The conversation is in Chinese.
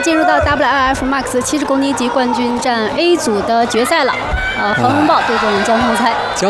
进入到 WRF Max 70公斤级冠军战 A 组的决赛了。恒龙豹对阵江通猜。